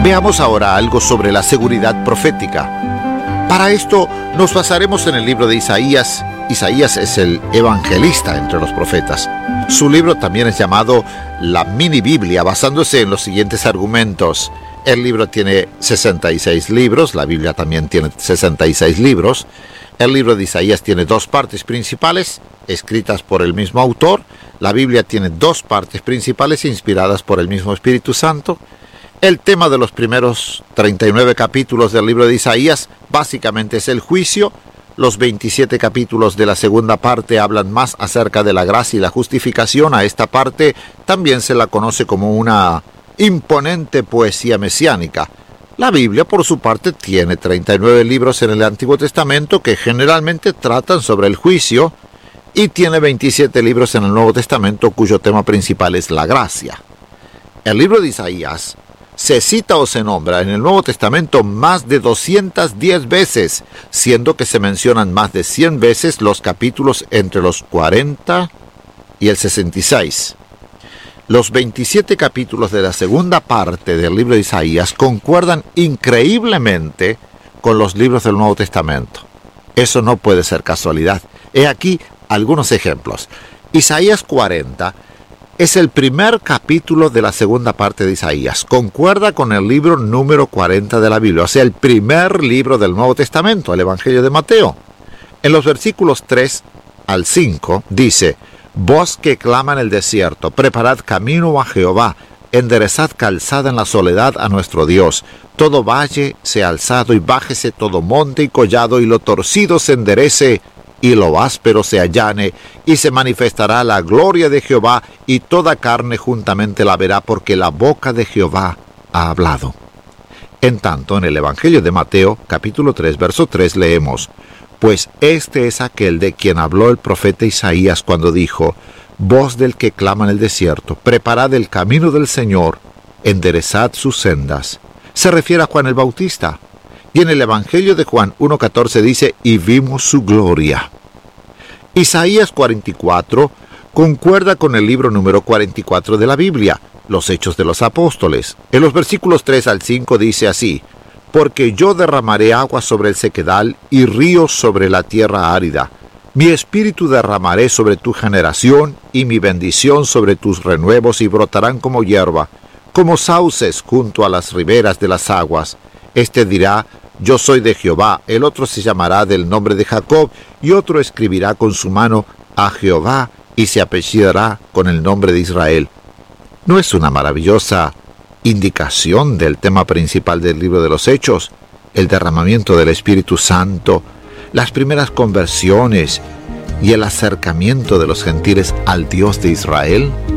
Veamos ahora algo sobre la seguridad profética. Para esto nos basaremos en el libro de Isaías. Isaías es el evangelista entre los profetas. Su libro también es llamado la mini Biblia, basándose en los siguientes argumentos. El libro tiene 66 libros, la Biblia también tiene 66 libros. El libro de Isaías tiene dos partes principales, escritas por el mismo autor. La Biblia tiene dos partes principales inspiradas por el mismo Espíritu Santo. El tema de los primeros 39 capítulos del libro de Isaías básicamente es el juicio. Los 27 capítulos de la segunda parte hablan más acerca de la gracia y la justificación. A esta parte también se la conoce como una imponente poesía mesiánica. La Biblia, por su parte, tiene 39 libros en el Antiguo Testamento que generalmente tratan sobre el juicio y tiene 27 libros en el Nuevo Testamento cuyo tema principal es la gracia. El libro de Isaías se cita o se nombra en el Nuevo Testamento más de 210 veces, siendo que se mencionan más de 100 veces los capítulos entre los 40 y el 66. Los 27 capítulos de la segunda parte del libro de Isaías concuerdan increíblemente con los libros del Nuevo Testamento. Eso no puede ser casualidad. He aquí algunos ejemplos. Isaías 40 es el primer capítulo de la segunda parte de Isaías. Concuerda con el libro número 40 de la Biblia, o sea, el primer libro del Nuevo Testamento, el Evangelio de Mateo. En los versículos 3 al 5 dice: voz que clama en el desierto, preparad camino a Jehová, enderezad calzada en la soledad a nuestro Dios. Todo valle sea alzado y bájese todo monte y collado, y lo torcido se enderece y lo áspero se allane, y se manifestará la gloria de Jehová, y toda carne juntamente la verá, porque la boca de Jehová ha hablado. En tanto, en el Evangelio de Mateo, capítulo 3, verso 3, leemos: pues este es aquel de quien habló el profeta Isaías cuando dijo: voz del que clama en el desierto, preparad el camino del Señor, enderezad sus sendas. Se refiere a Juan el Bautista. Y en el Evangelio de Juan 1.14 dice: y vimos su gloria. Isaías 44 concuerda con el libro número 44 de la Biblia, los Hechos de los Apóstoles. En los versículos 3 al 5 dice así: porque yo derramaré agua sobre el sequedal y ríos sobre la tierra árida. Mi espíritu derramaré sobre tu generación, y mi bendición sobre tus renuevos, y brotarán como hierba, como sauces junto a las riberas de las aguas. Este dirá: yo soy de Jehová. El otro se llamará del nombre de Jacob, y otro escribirá con su mano: a Jehová, y se apellidará con el nombre de Israel. ¿No es una maravillosa indicación del tema principal del libro de los Hechos? El derramamiento del Espíritu Santo, las primeras conversiones y el acercamiento de los gentiles al Dios de Israel.